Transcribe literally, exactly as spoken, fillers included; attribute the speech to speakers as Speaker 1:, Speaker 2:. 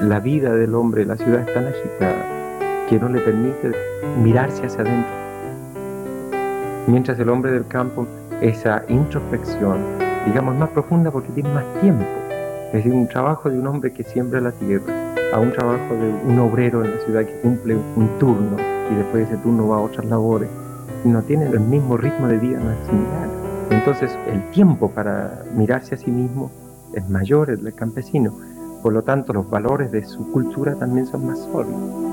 Speaker 1: la vida del hombre en la ciudad es tan agitada que no le permite mirarse hacia adentro. Mientras el hombre del campo, esa introspección, digamos, más profunda porque tiene más tiempo. Es decir, un trabajo de un hombre que siembra la tierra, a un trabajo de un obrero en la ciudad que cumple un turno y después de ese turno va a otras labores, no tienen el mismo ritmo de vida, no es similar. Entonces el tiempo para mirarse a sí mismo es mayor el del campesino, por lo tanto los valores de su cultura también son más sólidos.